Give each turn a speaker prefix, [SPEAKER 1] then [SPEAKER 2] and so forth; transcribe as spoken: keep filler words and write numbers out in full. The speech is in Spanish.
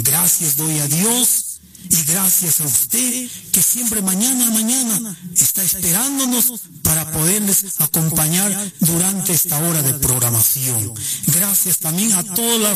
[SPEAKER 1] Gracias doy a Dios y gracias a usted que siempre mañana a mañana está esperándonos para poderles acompañar durante esta hora de programación. Gracias también a todas las